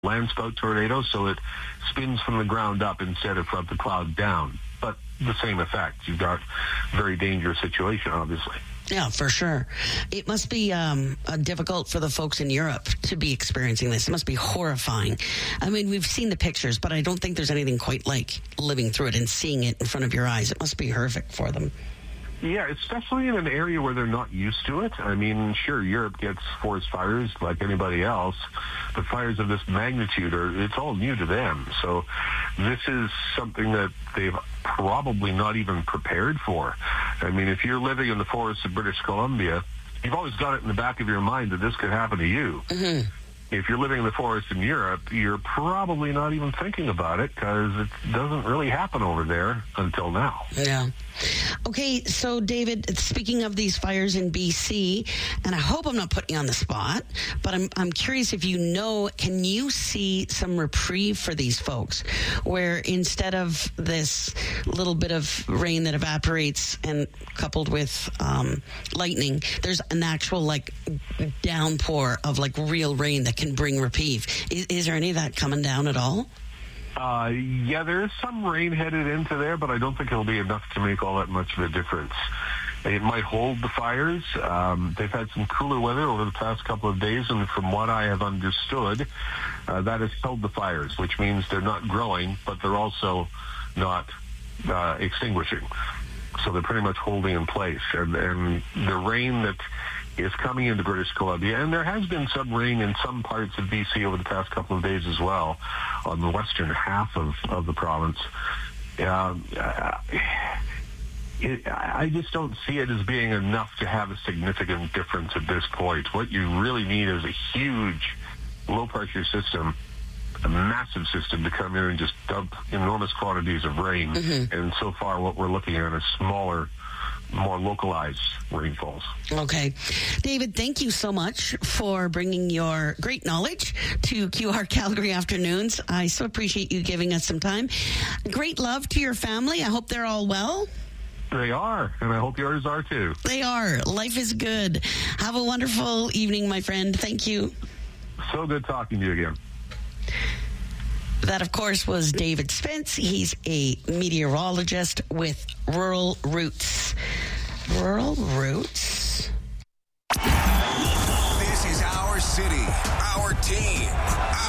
landspout tornado, so it spins from the ground up instead of from the cloud down. But the same effect. You've got a very dangerous situation, obviously. Yeah, for sure. It must be difficult for the folks in Europe to be experiencing this. It must be horrifying. I mean, we've seen the pictures, but I don't think there's anything quite like living through it and seeing it in front of your eyes. It must be horrific for them. Yeah, especially in an area where they're not used to it. I mean, sure, Europe gets forest fires like anybody else, but fires of this magnitude, it's all new to them. So this is something that they've probably not even prepared for. I mean, if you're living in the forests of British Columbia, you've always got it in the back of your mind that this could happen to you. Mm-hmm. If you're living in the forest in Europe, you're probably not even thinking about it because it doesn't really happen over there until now. Yeah. Okay, so David, speaking of these fires in BC, and I hope I'm not putting you on the spot, but I'm curious if you know, can you see some reprieve for these folks where instead of this little bit of rain that evaporates and coupled with lightning, there's an actual like downpour of like real rain that can bring reprieve. Is there any of that coming down at all? Yeah, there is some rain headed into there, but I don't think it'll be enough to make all that much of a difference. It might hold the fires. They've had some cooler weather over the past couple of days, and from what I have understood, that has held the fires, which means they're not growing, but they're also not extinguishing. So they're pretty much holding in place. And the rain that is coming into British Columbia, and there has been some rain in some parts of BC over the past couple of days as well, on the western half of the province. I just don't see it as being enough to have a significant difference at this point. What you really need is a huge low-pressure system, a massive system to come in and just dump enormous quantities of rain. Mm-hmm. And so far what we're looking at is smaller, more localized rainfalls. Okay. David, thank you so much for bringing your great knowledge to QR Calgary Afternoons. I so appreciate you giving us some time. Great love to your family. I hope they're all well. They are, and I hope yours are too. They are. Life is good. Have a wonderful evening, my friend. Thank you. So good talking to you again. That, of course, was David Spence. He's a meteorologist with Rural Roots. Rural Roots? This is our city, our team,